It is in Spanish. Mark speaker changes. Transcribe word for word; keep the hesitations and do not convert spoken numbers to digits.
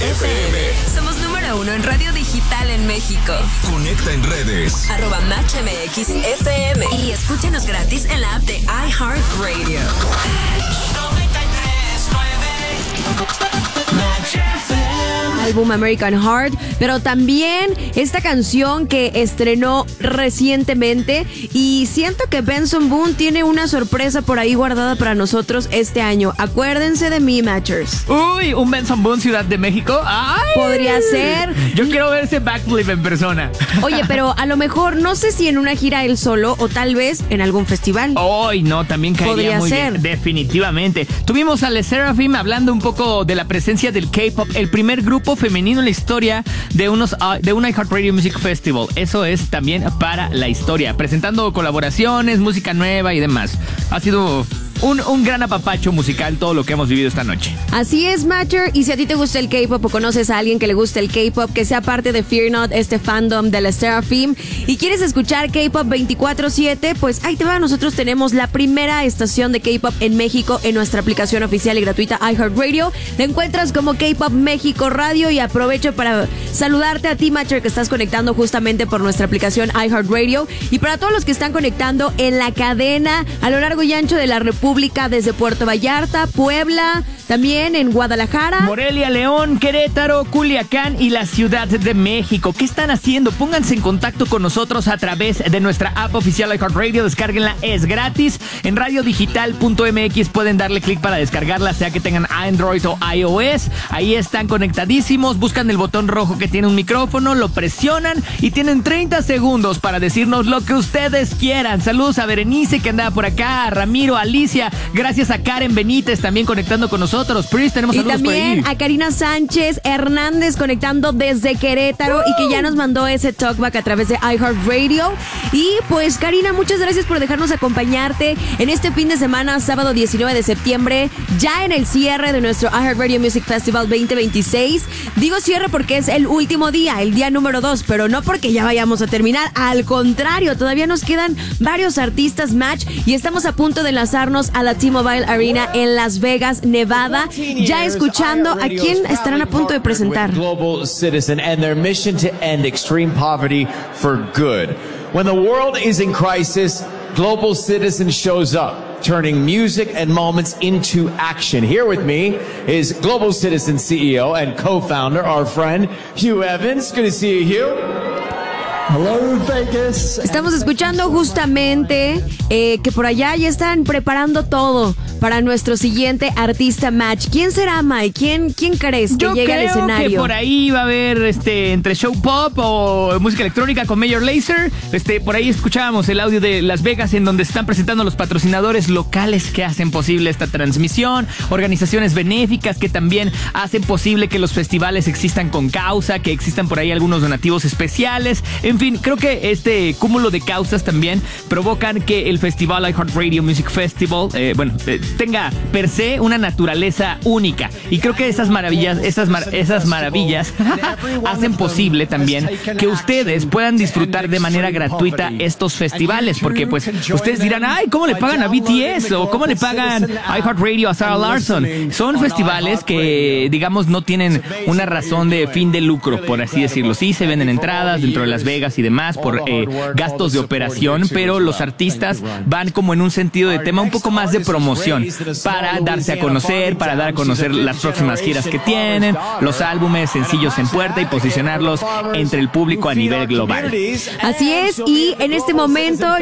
Speaker 1: F M. Somos número uno en radio digital en México.
Speaker 2: Conecta en redes.
Speaker 1: Arroba Match M X F M. Y escúchanos gratis en la app de iHeartRadio.
Speaker 3: Álbum American Heart, pero también esta canción que estrenó recientemente, y siento que Benson Boone tiene una sorpresa por ahí guardada para nosotros este año. Acuérdense de mí, Matchers.
Speaker 4: Uy, un Benson Boone Ciudad de México. ¡Ay!
Speaker 3: Podría ser.
Speaker 4: Yo quiero ver ese backflip en persona.
Speaker 3: Oye, pero a lo mejor no sé si en una gira él solo o tal vez en algún festival.
Speaker 4: Ay, no, también caería
Speaker 3: Podría
Speaker 4: muy
Speaker 3: ser.
Speaker 4: bien. Definitivamente. Tuvimos a Le Sserafim hablando un poco de la presencia del K-pop, el primer grupo femenino en la historia de unos uh, de un iHeartRadio Music Festival. Eso es también para la historia, presentando colaboraciones, música nueva y demás. Ha sido Un, un gran apapacho musical todo lo que hemos vivido esta noche.
Speaker 3: Así es, Matcher, y si a ti te gusta el K-pop o conoces a alguien que le guste el K-pop, que sea parte de Fear Not, este fandom de Le Sserafim, y quieres escuchar K-pop veinticuatro siete, pues ahí te va. Nosotros tenemos la primera estación de K-pop en México en nuestra aplicación oficial y gratuita iHeartRadio. La encuentras como K-pop México Radio, y aprovecho para saludarte a ti, Matcher, que estás conectando justamente por nuestra aplicación iHeartRadio, y para todos los que están conectando en la cadena a lo largo y ancho de la República, desde Puerto Vallarta, Puebla, también en Guadalajara,
Speaker 4: Morelia, León, Querétaro, Culiacán y la Ciudad de México. ¿Qué están haciendo? Pónganse en contacto con nosotros a través de nuestra app oficial iHeartRadio. Descárguenla, es gratis. En radio digital punto m x pueden darle clic para descargarla, sea que tengan Android o iOS. Ahí están conectadísimos. Buscan el botón rojo que tiene un micrófono, lo presionan y tienen treinta segundos para decirnos lo que ustedes quieran. Saludos a Berenice, que andaba por acá, a Ramiro, a Alicia. Gracias a Karen Benítez también conectando con nosotros. Pris, tenemos
Speaker 3: y
Speaker 4: saludos por ahí.
Speaker 3: también a Karina Sánchez Hernández conectando desde Querétaro, uh. y que ya nos mandó ese talkback a través de iHeartRadio. Y pues, Karina, muchas gracias por dejarnos acompañarte en este fin de semana, sábado diecinueve de septiembre, ya en el cierre de nuestro iHeartRadio Music Festival veinte veintiséis. Digo cierre porque es el último día, el día número dos, pero no porque ya vayamos a terminar. Al contrario, todavía nos quedan varios artistas, Match, y estamos a punto de enlazarnos a la T-Mobile Arena en Las Vegas, Nevada, ya escuchando a quién estarán a punto de presentar.
Speaker 5: Global Citizen and their mission to end extreme poverty for good. When the world is in crisis, Global Citizen shows up, turning music and moments into action. Here with me is Global Citizen C E O and co-founder, our friend Hugh Evans. Good to see you, Hugh.
Speaker 6: Hello, Vegas.
Speaker 3: Estamos escuchando justamente eh, que por allá ya están preparando todo para nuestro siguiente artista, Match. ¿Quién será, Mike? ¿Quién, quién crees que
Speaker 4: Yo
Speaker 3: llegue al escenario?
Speaker 4: Yo creo que por ahí va a haber este, entre show pop o música electrónica con Major Lazer. Este, por ahí escuchábamos el audio de Las Vegas, en donde se están presentando los patrocinadores locales que hacen posible esta transmisión, organizaciones benéficas que también hacen posible que los festivales existan con causa, que existan por ahí algunos donativos especiales. En fin, creo que este cúmulo de causas también provocan que el festival iHeartRadio Music Festival, eh, bueno, eh, tenga per se una naturaleza única. Y creo que esas maravillas, esas, mar, esas maravillas hacen posible también que ustedes puedan disfrutar de manera gratuita estos festivales, porque pues ustedes dirán, ay, ¿cómo le pagan a B T S? O ¿cómo le pagan iHeartRadio a Sarah Larson? Son festivales que, digamos, no tienen una razón de fin de lucro, por así decirlo. Sí se venden entradas dentro de Las Vegas y demás por eh, gastos de operación, pero los artistas van como en un sentido de tema un poco más de promoción, para darse a conocer, para dar a conocer las próximas giras que tienen, los álbumes, sencillos en puerta, y posicionarlos entre el público a nivel global.
Speaker 3: Así es, y en este momento